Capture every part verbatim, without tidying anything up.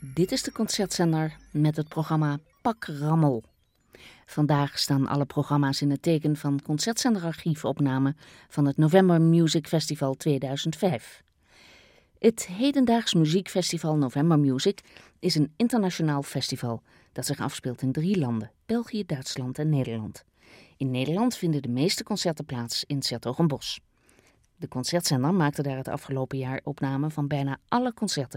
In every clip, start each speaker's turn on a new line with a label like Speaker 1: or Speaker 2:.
Speaker 1: Dit is de concertzender met het programma Pak Rammel. Vandaag staan alle programma's in het teken van concertzenderarchiefopname van het November Music Festival tweeduizend vijf. Het hedendaags muziekfestival November Music is een internationaal festival dat zich afspeelt in drie landen: België, Duitsland en Nederland. In Nederland vinden de meeste concerten plaats in 's-Hertogenbosch. De concertzender maakte daar het afgelopen jaar opname van bijna alle concerten.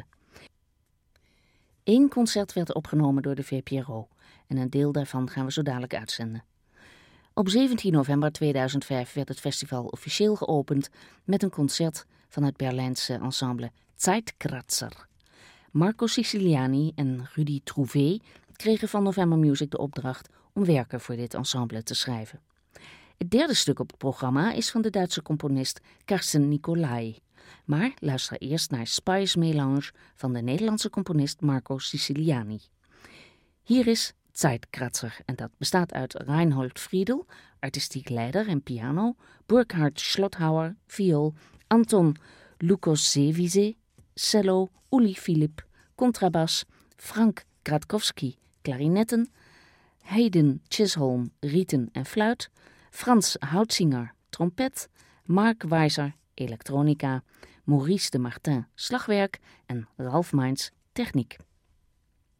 Speaker 1: Eén concert werd opgenomen door de V P R O en een deel daarvan gaan we zo dadelijk uitzenden. Op zeventien november tweeduizend vijf werd het festival officieel geopend met een concert van het Berlijnse ensemble Zeitkratzer. Marco Siciliani en Rudy Trouvé kregen van November Music de opdracht om werken voor dit ensemble te schrijven. Het derde stuk op het programma is van de Duitse componist Karsten Nicolai. Maar luister eerst naar Spice Melange van de Nederlandse componist Marco Siciliani. Hier is Zeitkratzer en dat bestaat uit Reinhold Friedel, artistiek leider en piano, Burkhard Schlotthauer, viool, Anton Lukosiewicz, cello, Uli Philipp, contrabas, Frank Gradkowski, klarinetten, Hayden Chisholm, rieten en fluit, Frans Houtzinger, trompet, Mark Weiser, elektronica, Maurice de Martin, slagwerk en Ralf Mainz, techniek.